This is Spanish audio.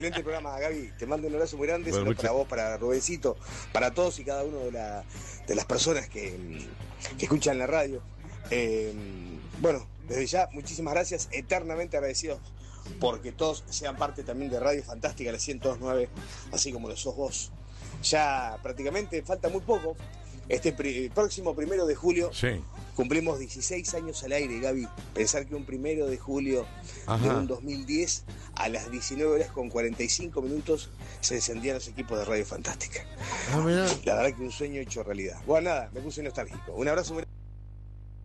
Excelente programa, Gaby. Te mando un abrazo muy grande, Bueno, para vos, para Rubencito, para todos y cada uno de las personas que escuchan la radio. Bueno, desde ya, muchísimas gracias, eternamente agradecidos porque todos sean parte también de Radio Fantástica, la 102.9, así como lo sos vos. Ya prácticamente falta muy poco. Próximo 1 de julio cumplimos 16 años al aire, Gaby. Pensar que un 1 de julio de un 2010 a las 19:45 se encendían los equipos de Radio Fantástica. La verdad que un sueño hecho realidad. Bueno, nada, me puse nostálgico. Un abrazo muy